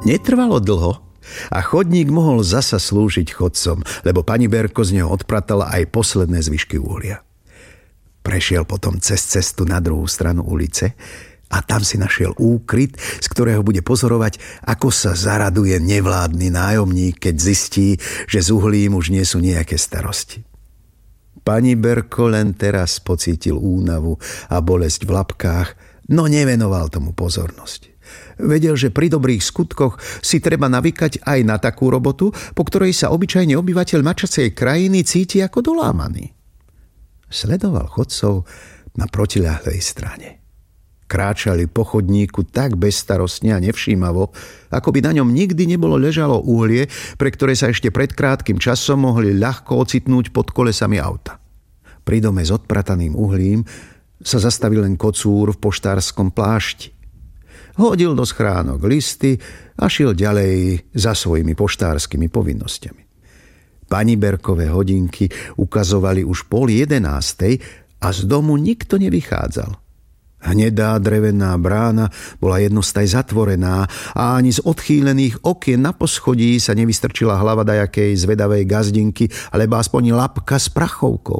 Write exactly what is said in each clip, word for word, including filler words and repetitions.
Netrvalo dlho a chodník mohol zasa slúžiť chodcom, lebo pani Berko z neho odpratala aj posledné zvyšky uhlia. Prešiel potom cez cestu na druhú stranu ulice a tam si našiel úkryt, z ktorého bude pozorovať, ako sa zaraduje nevládny nájomník, keď zistí, že s uhlím už nie sú nejaké starosti. Pani Berko len teraz pocítil únavu a bolesť v labkách, no nevenoval tomu pozornosť. Vedel, že pri dobrých skutkoch si treba navykať aj na takú robotu, po ktorej sa obyčajne obyvateľ mačacej krajiny cíti ako dolámaný. Sledoval chodcov na protiľahlej strane. Kráčali po chodníku tak bezstarostne a nevšímavo, ako by na ňom nikdy nebolo ležalo uhlie, pre ktoré sa ešte pred krátkym časom mohli ľahko ocitnúť pod kolesami auta. Pri dome s odprataným uhlím sa zastavil len kocúr v poštárskom plášti. Hodil do schránok listy a šiel ďalej za svojimi poštárskymi povinnosťami. Pani Berkové hodinky ukazovali už pol jedenástej a z domu nikto nevychádzal. Hnedá drevená brána bola jednostaj zatvorená a ani z odchýlených okien na poschodí sa nevystrčila hlava dajakej zvedavej gazdinky alebo aspoň labka s prachovkou.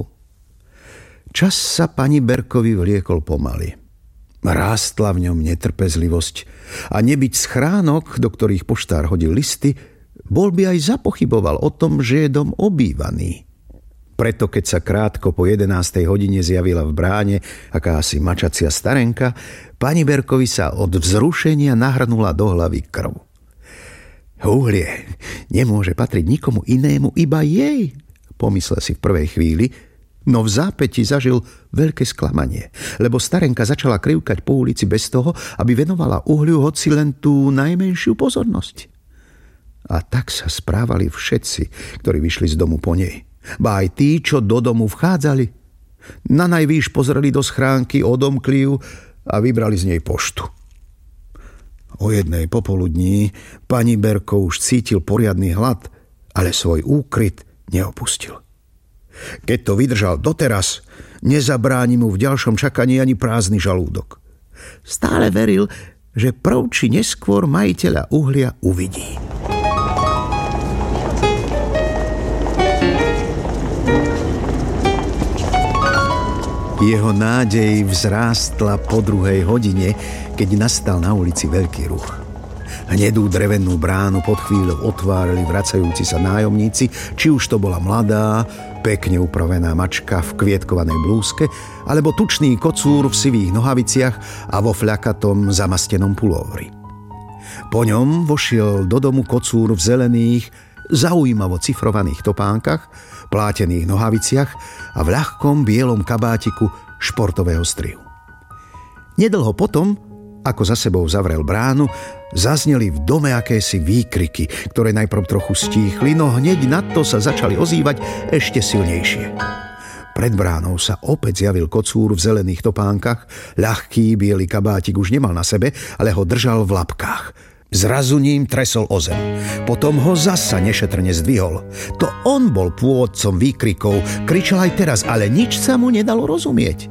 Čas sa pani Berkovi vliekol pomaly. Rástla v ňom netrpezlivosť a nebyť schránok, do ktorých poštár hodil listy, bol by aj zapochyboval o tom, že je dom obývaný. Preto, keď sa krátko po jedenástej hodine zjavila v bráne akási mačacia starenka, pani Berkovi sa od vzrušenia nahrnula do hlavy krv. Uhlie nemôže patriť nikomu inému, iba jej, pomyslel si v prvej chvíli, no v zápäti zažil veľké sklamanie, lebo starenka začala krivkať po ulici bez toho, aby venovala uhliu hoci len tú najmenšiu pozornosť. A tak sa správali všetci, ktorí vyšli z domu po nej. Ba aj tí, čo do domu vchádzali. Na najvýš pozreli do schránky, odomkli ju a vybrali z nej poštu. O jednej popoludní pani Berko už cítil poriadny hlad, ale svoj úkryt neopustil. Keď to vydržal doteraz, nezabráni mu v ďalšom čakaní ani prázdny žalúdok. Stále veril, že prv či neskôr majiteľa uhlia uvidí. Jeho nádej vzrástla po druhej hodine, keď nastal na ulici veľký ruch. Hnedú drevenú bránu pod chvíľou otvárali vracajúci sa nájomníci, či už to bola mladá, pekne upravená mačka v kvietkovanej blúzke, alebo tučný kocúr v sivých nohaviciach a vo fľakatom zamastenom pulóvri. Po ňom vošiel do domu kocúr v zelených, zaujímavo cifrovaných topánkach, plátených nohaviciach a v ľahkom bielom kabátiku športového strihu. Nedlho potom, ako za sebou zavrel bránu, zazneli v dome akési výkriky, ktoré najprv trochu stíchli, no hneď na to sa začali ozývať ešte silnejšie. Pred bránou sa opäť zjavil kocúr v zelených topánkach, ľahký biely kabátik už nemal na sebe, ale ho držal v labkách. Zrazu ním tresol o zem. Potom ho zasa nešetrne zdvihol. To on bol pôvodcom výkrikov, kričal aj teraz, ale nič sa mu nedalo rozumieť.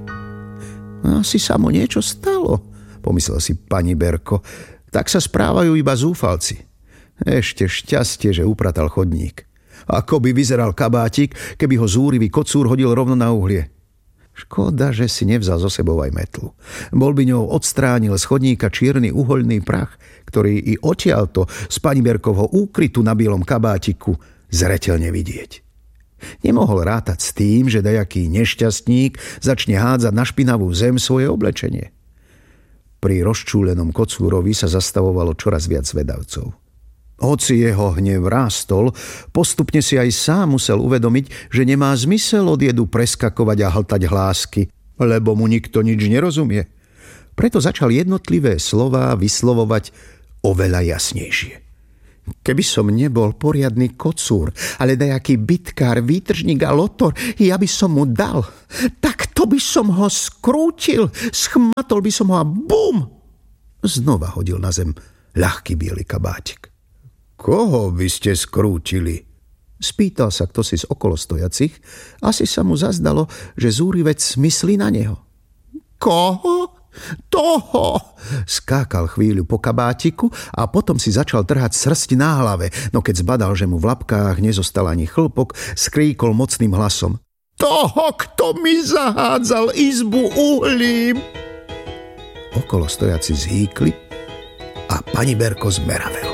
Asi sa mu niečo stalo, pomyslel si pani Berko. Tak sa správajú iba zúfalci. Ešte šťastie, že upratal chodník. Ako by vyzeral kabátik, keby ho zúrivý kocúr hodil rovno na uhlie. Škoda, že si nevzal zo sebou aj metlu. Bol by ňou odstránil z chodníka čierny uhoľný prach, ktorý i odtiaľto z pani Berkovho úkrytu na bielom kabátiku zreteľne vidieť. Nemohol rátať s tým, že dajaký nešťastník začne hádzať na špinavú zem svoje oblečenie. Pri rozčúlenom kocúrovi sa zastavovalo čoraz viac zvedavcov. Hoci jeho hnev rástol, postupne si aj sám musel uvedomiť, že nemá zmysel od jedu preskakovať a hltať hlásky, lebo mu nikto nič nerozumie. Preto začal jednotlivé slová vyslovovať oveľa jasnejšie. Keby som nebol poriadny kocúr, ale dajaký bitkár, výtržník a lotor, ja by som mu dal. Tak to by som ho skrútil, schmatol by som ho a bum! Znova hodil na zem ľahký biely kabátik. Koho by ste skrútili? Spýtal sa kto si z okolostojacich. Asi sa mu zazdalo, že zúrivec myslí na neho. Koho? Toho! Skákal chvíľu po kabátiku a potom si začal trhať srsti na hlave, no keď zbadal, že mu v labkách nezostal ani chlpok, skríkol mocným hlasom. Toho, kto mi zahádzal izbu uhlím! Okolo stojaci zhýkli a pani Berko zmeravel.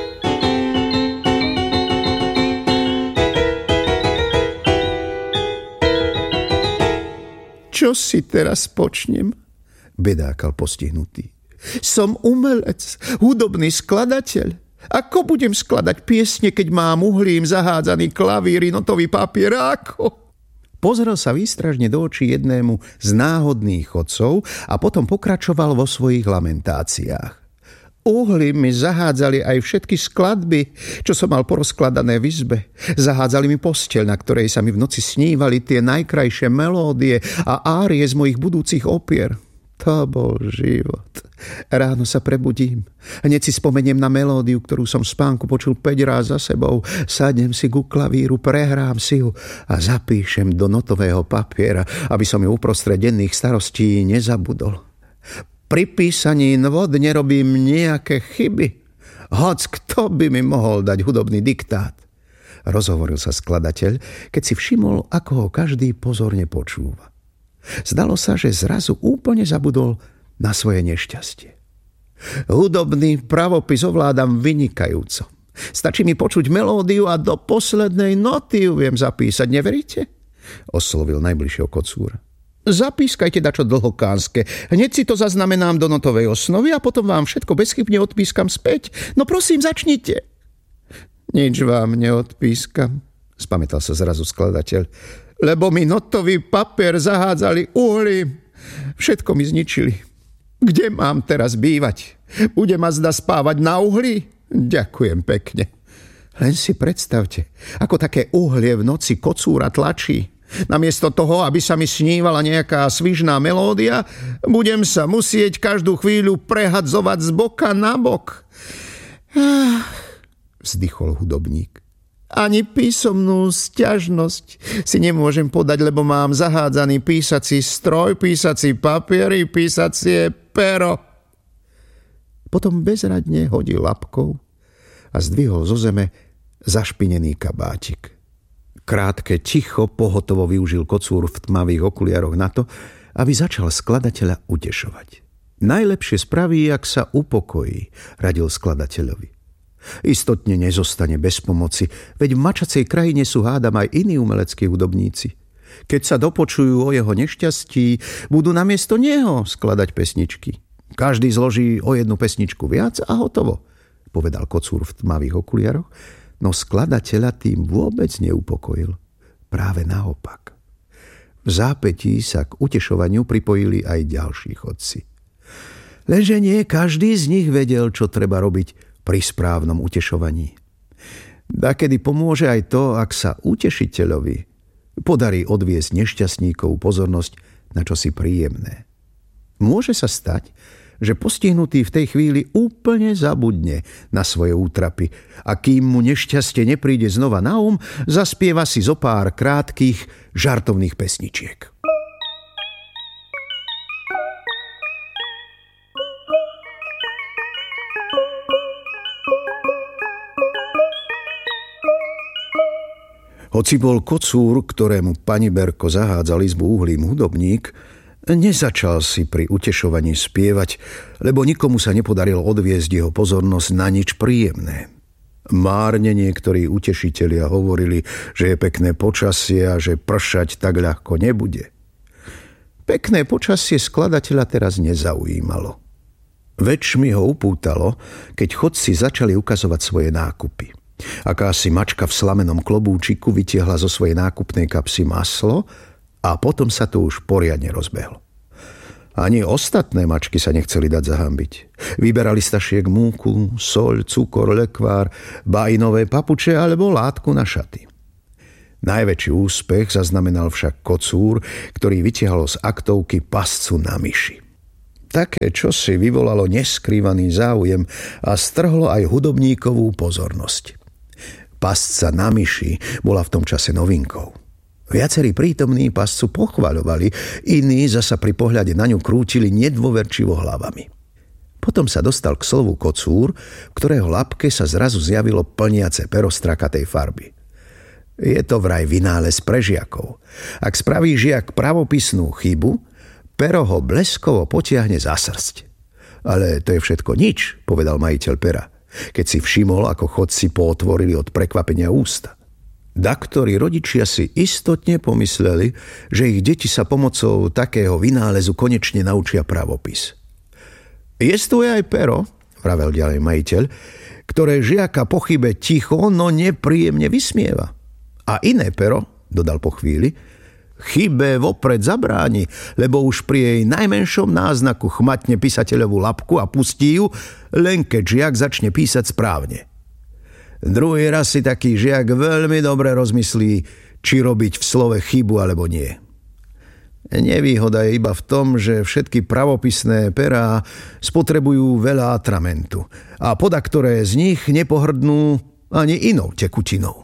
Čo si teraz počnem? Bedákal postihnutý. Som umelec, hudobný skladateľ. Ako budem skladať piesne, keď mám uhlím zahádzaný klavír i notový papier? Ako? Pozrel sa výstražne do očí jednému z náhodných chodcov a potom pokračoval vo svojich lamentáciách. Uhlím mi zahádzali aj všetky skladby, čo som mal porozkladané v izbe. Zahádzali mi posteľ, na ktorej sa mi v noci snívali tie najkrajšie melódie a árie z mojich budúcich opier. To bol život. Ráno sa prebudím. Hneď si spomeniem na melódiu, ktorú som v spánku počul päť ráz za sebou. Sadnem si ku klavíru, prehrám si ju a zapíšem do notového papiera, aby som ju uprostred denných starostí nezabudol. Pri písaní nôd nerobím nejaké chyby. Hoc kto by mi mohol dať hudobný diktát? Rozhovoril sa skladateľ, keď si všimol, ako ho každý pozorne počúva. Zdalo sa, že zrazu úplne zabudol na svoje nešťastie. Hudobný pravopis ovládam vynikajúco. Stačí mi počuť melódiu a do poslednej noty ju viem zapísať, neveríte? Oslovil najbližšieho kocúra. Zapískajte dačo dlhokánske. Hneď si to zaznamenám do notovej osnovy a potom vám všetko bezchybne odpískam späť. No prosím, začnite. Nič vám neodpískam, spamätal sa zrazu skladateľ, lebo mi notový papier zahádzali uhlím. Všetko mi zničili. Kde mám teraz bývať? Bude ma zda spávať na uhli? Ďakujem pekne. Len si predstavte, ako také uhlie v noci kocúra tlačí. Namiesto toho, aby sa mi snívala nejaká svižná melódia, budem sa musieť každú chvíľu prehadzovať z boka na bok. Ah, vzdychol hudobník. Ani písomnú sťažnosť si nemôžem podať, lebo mám zahádzaný písací stroj, písací papier i písacie pero. Potom bezradne hodil labkou a zdvihol zo zeme zašpinený kabátik. Krátke ticho pohotovo využil kocúr v tmavých okuliaroch na to, aby začal skladateľa utešovať. Najlepšie spraví, ak sa upokojí, radil skladateľovi. Istotne nezostane bez pomoci, veď v mačacej krajine sú hádam aj iní umeleckí hudobníci. Keď sa dopočujú o jeho nešťastí, budú namiesto neho skladať pesničky. Každý zloží o jednu pesničku viac a hotovo, povedal kocúr v tmavých okuliaroch, no skladateľa tým vôbec neupokojil. Práve naopak. V zápätí sa k utešovaniu pripojili aj ďalší chodci. Lenže nie každý z nich vedel, čo treba robiť pri správnom utešovaní. Dakedy pomôže aj to, ak sa utešiteľovi podarí odviesť nešťastníkov pozornosť na čosi príjemné. Môže sa stať, že postihnutý v tej chvíli úplne zabudne na svoje útrapy a kým mu nešťastie nepríde znova na um, zaspieva si zo pár krátkych žartovných pesničiek. Hoci bol kocúr, ktorému pani Berko zahádzal izbu uhlím hudobník, nezačal si pri utešovaní spievať, lebo nikomu sa nepodarilo odviesť jeho pozornosť na nič príjemné. Márne niektorí utešitelia hovorili, že je pekné počasie a že pršať tak ľahko nebude. Pekné počasie skladateľa teraz nezaujímalo. Väčšmi ho upútalo, keď chodci začali ukazovať svoje nákupy. Akási mačka v slamenom klobúčiku vytiahla zo svojej nákupnej kapsy maslo a potom sa to už poriadne rozbehlo. Ani ostatné mačky sa nechceli dať zahambiť. Vyberali stašiek múku, soľ, cukor, lekvár, bajnové papuče alebo látku na šaty. Najväčší úspech zaznamenal však kocúr, ktorý vytiahol z aktovky pascu na myši. Také čosi vyvolalo neskrývaný záujem a strhlo aj hudobníkovú pozornosť. Pasca na myši bola v tom čase novinkou. Viacerí prítomní pascu pochvaľovali, iní zasa pri pohľade na ňu krútili nedôverčivo hlavami. Potom sa dostal k slovu kocúr, ktorého labke sa zrazu zjavilo plniace pero strakatej farby. Je to vraj vynález pre žiakov. Ak spraví žiak pravopisnú chybu, pero ho bleskovo potiahne za srsť. Ale to je všetko nič, povedal majiteľ pera, keď si všimol, ako chodci pootvorili od prekvapenia ústa. Daktori rodičia si istotne pomysleli, že ich deti sa pomocou takého vynálezu konečne naučia pravopis. Jestuje aj pero, vravel ďalej majiteľ, ktoré žiaka po chybe ticho, no nepríjemne vysmieva. A iné pero, dodal po chvíli, chybe vopred zabráni, lebo už pri jej najmenšom náznaku chmatne písateľovú labku a pustí ju, len keď žiak začne písať správne. Druhý raz si taký žiak veľmi dobre rozmyslí, či robiť v slove chybu alebo nie. Nevýhoda je iba v tom, že všetky pravopisné perá spotrebujú veľa atramentu a podaktoré z nich nepohrdnú ani inou tekutinou.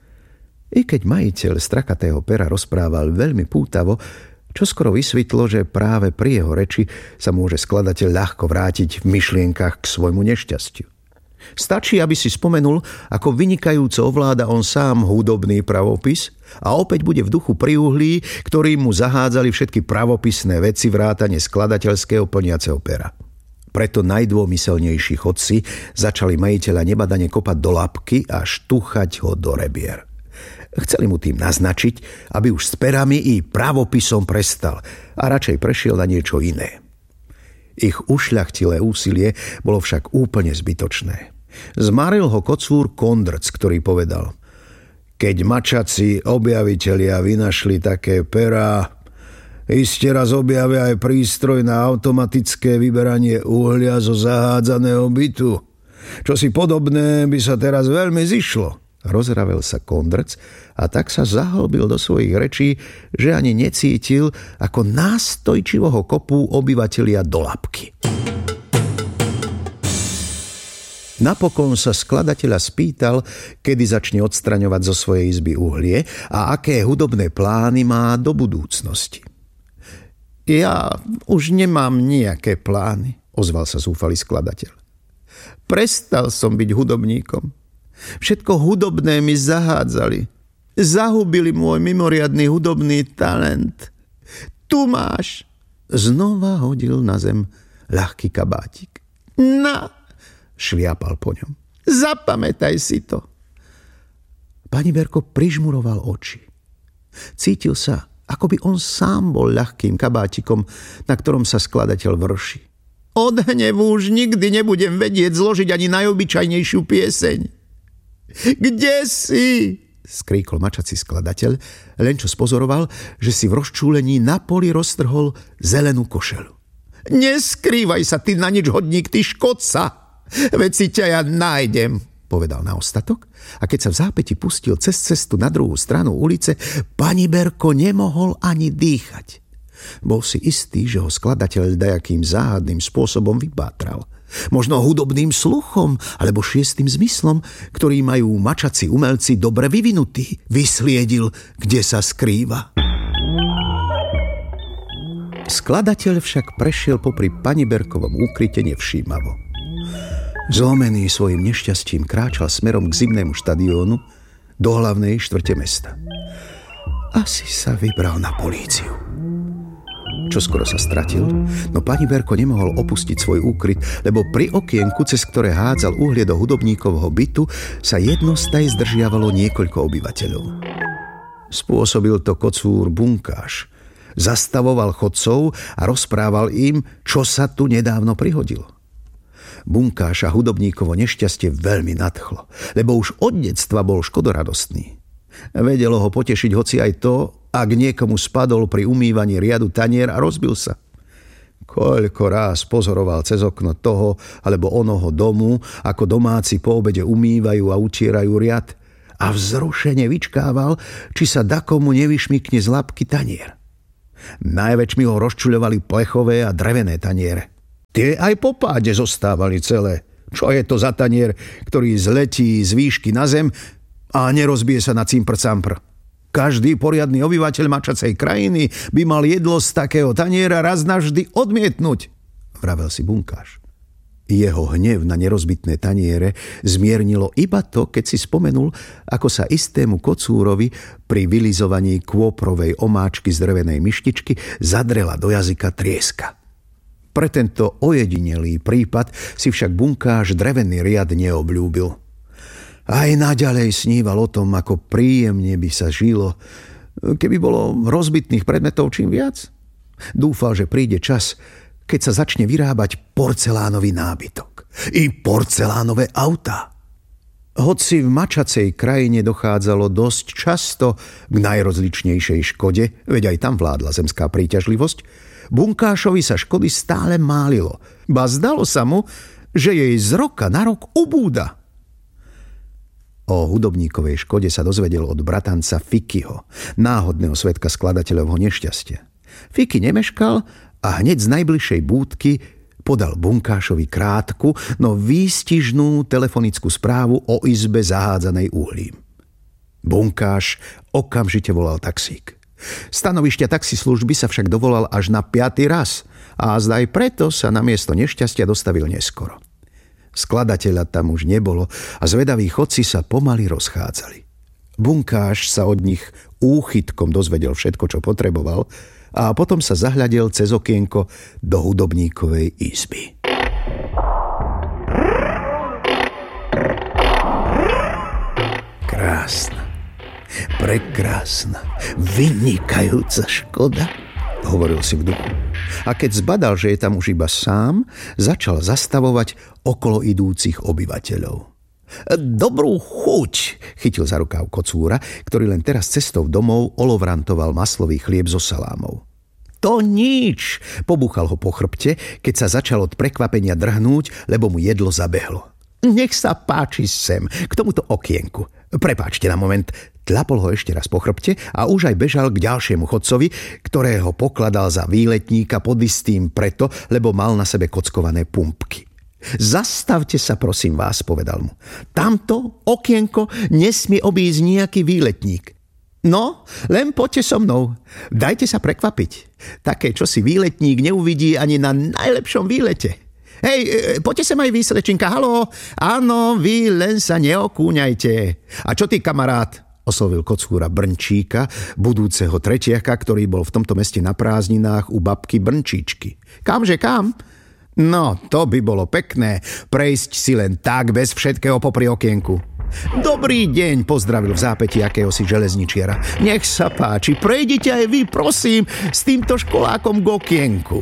I keď majiteľ strakatého pera rozprával veľmi pútavo, čoskoro vysvetlo, že práve pri jeho reči sa môže skladateľ ľahko vrátiť v myšlienkach k svojmu nešťastiu. Stačí, aby si spomenul, ako vynikajúco ovláda on sám hudobný pravopis a opäť bude v duchu priuhlí, ktorým mu zahádzali všetky pravopisné veci vrátane skladateľského plniaceho pera. Preto najdômyselnejší chodci začali majiteľa nebadane kopať do labky a štuchať ho do rebier. Chceli mu tým naznačiť, aby už s perami i pravopisom prestal a radšej prešiel na niečo iné. Ich ušľachtilé úsilie bolo však úplne zbytočné. Zmaril ho kocúr Kondrc, ktorý povedal: keď mačaci objavitelia vynašli také perá, iste raz objavia aj prístroj na automatické vyberanie uhlia zo zahádzaného bytu. Čo si podobné by sa teraz veľmi zišlo. Rozravel sa Kondrc a tak sa zahlbil do svojich rečí, že ani necítil, ako nástojčivo ho kopú obyvatelia do labky. Napokon sa skladateľa spýtal, kedy začne odstraňovať zo svojej izby uhlie a aké hudobné plány má do budúcnosti. Ja už nemám nejaké plány, ozval sa zúfalý skladateľ. Prestal som byť hudobníkom. Všetko hudobné mi zahádzali. Zahubili môj mimoriadny hudobný talent. Tu máš. Znova hodil na zem ľahký kabátik. Na, šliapal po ňom. Zapamätaj si to. Paniberko prižmuroval oči. Cítil sa, ako by on sám bol ľahkým kabátikom, na ktorom sa skladateľ vrši. Od hnevu už nikdy nebudem vedieť zložiť ani najobyčajnejšiu pieseň. Kde si? Skríkol mačací skladateľ, len čo spozoroval, že si v rozčúlení na poli roztrhol zelenú košelu. Neskrývaj sa, ty na nič hodník, ty škodca! Veď si ťa ja nájdem, povedal na ostatok, a keď sa v zápäti pustil cez cestu na druhú stranu ulice, Paniberko nemohol ani dýchať. Bol si istý, že ho skladateľ dajakým záhadným spôsobom vypátral. Možno hudobným sluchom alebo šiestým zmyslom, ktorý majú mačací umelci dobre vyvinutý, vysliedil, kde sa skrýva. Skladateľ však prešiel popri Paniberkovom úkryte nevšímavo. Zlomený svojim nešťastím kráčal smerom k zimnému štadiónu do hlavnej štvrte mesta. Asi sa vybral na políciu. Čoskoro sa stratil, no Paniberko nemohol opustiť svoj úkryt, lebo pri okienku, cez ktoré hádzal uhlie do hudobníkovho bytu, sa jednostaj zdržiavalo niekoľko obyvateľov. Spôsobil to kocúr Bunkáš. Zastavoval chodcov a rozprával im, čo sa tu nedávno prihodilo. Bunkáša hudobníkovo nešťastie veľmi nadchlo, lebo už od detstva bol škodoradostný. Vedelo ho potešiť hoci aj to, ak niekomu spadol pri umývaní riadu tanier a rozbil sa. Koľko ráz pozoroval cez okno toho alebo onoho domu, ako domáci po obede umývajú a utierajú riad, a vzrušene vyčkával, či sa dakomu nevyšmykne z labky tanier. Najväčšmi ho rozčuľovali plechové a drevené taniere. Tie aj po páde zostávali celé. Čo je to za tanier, ktorý zletí z výšky na zem a nerozbije sa na cimpr-campr? Každý poriadny obyvateľ mačacej krajiny by mal jedlo z takého taniera raz navždy odmietnúť, vravel si bunkáš. Jeho hnev na nerozbitné taniere zmiernilo iba to, keď si spomenul, ako sa istému kocúrovi pri vylizovaní kôprovej omáčky z drevenej myštičky zadrela do jazyka trieska. Pre tento ojedinelý prípad si však bunkáš drevený riad neobľúbil. Aj naďalej sníval o tom, ako príjemne by sa žilo, keby bolo rozbitných predmetov čím viac. Dúfal, že príde čas, keď sa začne vyrábať porcelánový nábytok i porcelánové autá. Hoci v mačacej krajine dochádzalo dosť často k najrozličnejšej škode, veď aj tam vládla zemská príťažlivosť, bunkášovi sa škody stále málilo, ba zdalo sa mu, že jej z roka na rok ubúda. O hudobníkovej škode sa dozvedel od bratanca Fikyho, náhodného svedka skladateľovho nešťastia. Fiky nemeškal a hneď z najbližšej búdky podal bunkášovi krátku, no výstižnú telefonickú správu o izbe zahádzanej uhlím. Bunkáš okamžite volal taxík. Stanovišťa taxislužby sa však dovolal až na piaty raz a zdaj preto sa na miesto nešťastia dostavil neskoro. Skladateľa tam už nebolo a zvedaví chodci sa pomaly rozchádzali. Bunkáš sa od nich úchytkom dozvedel všetko, čo potreboval, a potom sa zahľadil cez okienko do hudobníkovej izby. Krásna, prekrásna, vynikajúca škoda, hovoril si v duchu. A keď zbadal, že je tam už iba sám, začal zastavovať okolo idúcich obyvateľov. Dobrú chuť, chytil za rukáv kocúra, ktorý len teraz cestou domov olovrantoval maslový chlieb so salámou. To nič, pobúchal ho po chrbte, keď sa začal od prekvapenia drhnúť, lebo mu jedlo zabehlo. Nech sa páči sem, k tomuto okienku. Prepáčte na moment, tlapol ho ešte raz po chrbte a už aj bežal k ďalšiemu chodcovi, ktorého pokladal za výletníka pod istým preto, lebo mal na sebe kockované pumpky. Zastavte sa, prosím vás, povedal mu. Tamto okienko nesmie obísť nejaký výletník. No, len poďte so mnou. Dajte sa prekvapiť. Také, čo si výletník neuvidí ani na najlepšom výlete. Hej, poďte sem aj vy, slečinka, haló. Áno, vy len sa neokúňajte. A čo ty, kamarát? Oslovil kocúra Brnčíka, budúceho tretiaka, ktorý bol v tomto meste na prázdninách u babky Brnčíčky. Kamže kam? No, to by bolo pekné, prejsť si len tak bez všetkého popri okienku. Dobrý deň, pozdravil v zápäti akéhosi železničiara. Nech sa páči, prejdite aj vy, prosím, s týmto školákom k okienku.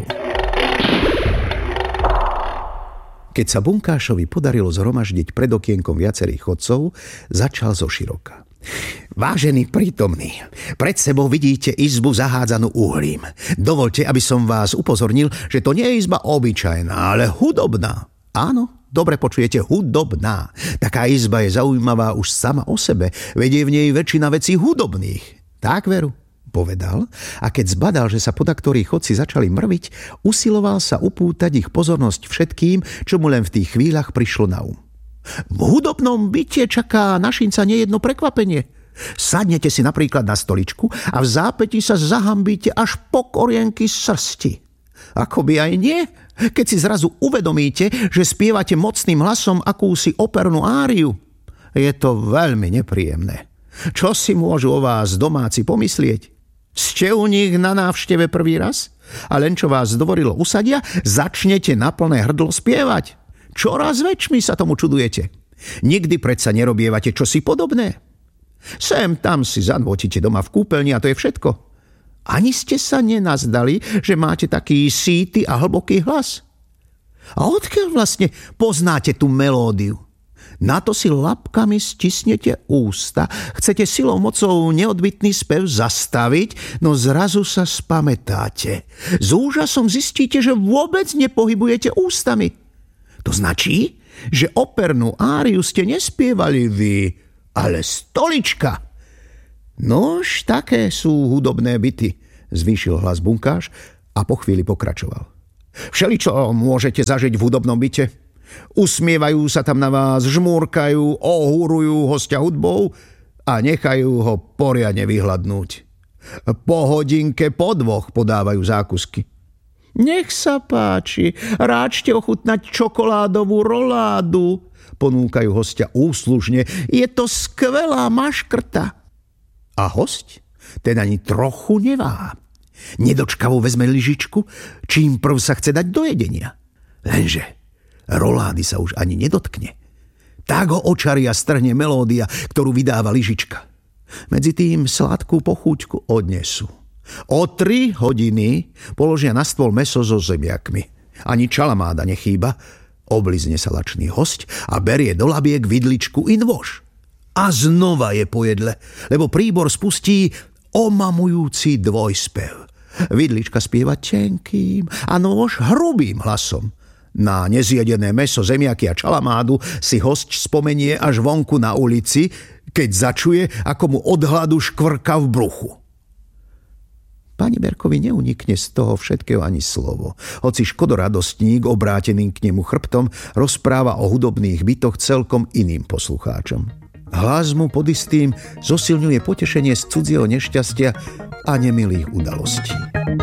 Keď sa bunkášovi podarilo zhromaždiť pred okienkom viacerých chodcov, začal zo široka. Vážený prítomný, pred sebou vidíte izbu zahádzanú uhlím. Dovoľte, aby som vás upozornil, že to nie je izba obyčajná, ale hudobná. Áno, dobre počujete, hudobná. Taká izba je zaujímavá už sama o sebe, veď je v nej väčšina vecí hudobných. Tak veru, povedal, a keď zbadal, že sa podaktorí chodci začali mrviť, usiloval sa upútať ich pozornosť všetkým, čo mu len v tých chvíľach prišlo na um. V hudobnom byte čaká našinca nejedno prekvapenie. Sadnete si napríklad na stoličku a v zápäti sa zahambíte až po korienky srsti. Akoby aj nie, keď si zrazu uvedomíte, že spievate mocným hlasom akúsi opernú áriu. Je to veľmi nepríjemné. Čo si môžu o vás domáci pomyslieť? Ste u nich na návšteve prvý raz? A len čo vás dovolilo usadia, začnete na plné hrdlo spievať. Čoraz väčšmi sa tomu čudujete. Nikdy predsa nerobievate čosi podobné. Sem tam si zanvotíte doma v kúpeľni a to je všetko. Ani ste sa nenazdali, že máte taký síty a hlboký hlas. A odkiaľ vlastne poznáte tú melódiu? Na to si labkami stisnete ústa, chcete silou mocou neodbitný spev zastaviť, no zrazu sa spamätáte. S úžasom zistíte, že vôbec nepohybujete ústami. To značí, že opernú áriu ste nespievali vy, ale stolička. Nož, také sú hudobné byty, zvýšil hlas bunkáš a po chvíli pokračoval. Všeličo môžete zažiť v hudobnom byte. Usmievajú sa tam na vás, žmúrkajú, ohúrujú hostia hudbou a nechajú ho poriadne vyhladnúť. Po hodinke, po dvoch podávajú zákusky. Nech sa páči, ráčte ochutnať čokoládovú roládu, ponúkajú hostia úslužne. Je to skvelá maškrta. A hosť ten ani trochu neváha. Nedočkavo vezme lyžičku, čím prv sa chce dať do jedenia. Lenže rolády sa už ani nedotkne. Tak ho očaria strhne melódia, ktorú vydáva lyžička. Medzitým sladkú pochúťku odnesú. O tri hodiny položia na stôl mäso so zemiakmi. Ani čalamáda nechýba. Oblizne sa lačný hosť a berie do labiek vidličku i nôž. A znova je po jedle, lebo príbor spustí omamujúci dvojspev. Vidlička spieva tenkým a nôž hrubým hlasom. Na nezjedené mäso, zemiaky a čalamádu si hosť spomenie až vonku na ulici, keď začuje, ako mu od hladu škvrka v bruchu. Pani Berkovi neunikne z toho všetkého ani slovo, hoci škodoradostník, obrátený k nemu chrbtom, rozpráva o hudobných bytoch celkom iným poslucháčom. Hlas mu pod istým zosilňuje potešenie z cudzieho nešťastia a nemilých udalostí.